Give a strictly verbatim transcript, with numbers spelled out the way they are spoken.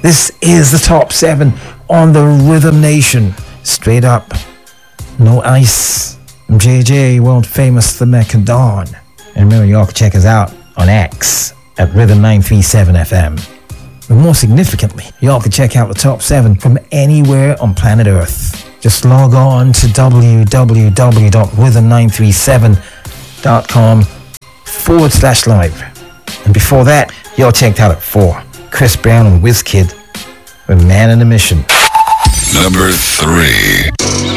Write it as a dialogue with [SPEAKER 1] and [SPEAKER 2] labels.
[SPEAKER 1] This is the top seven on the Rhythm Nation. Straight up. No ice. I'm J J, world famous The Mecca Dawn. And remember, y'all can check us out on X at Rhythm nine three seven F M. But more significantly, y'all can check out the top seven from anywhere on planet Earth. Just log on to w w w dot rhythm nine three seven dot com forward slash live. And before that, y'all checked out at four. Chris Brown and Wizkid with Man in a Mission.
[SPEAKER 2] Number three.